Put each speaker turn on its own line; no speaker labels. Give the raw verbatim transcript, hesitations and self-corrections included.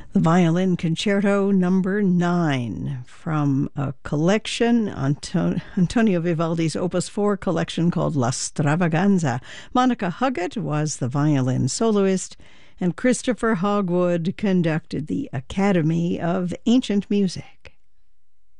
The Violin Concerto Number Nine from a collection, Anto- Antonio Vivaldi's Opus four collection called La Stravaganza. Monica Huggett was the violin soloist, and Christopher Hogwood conducted the Academy of Ancient Music.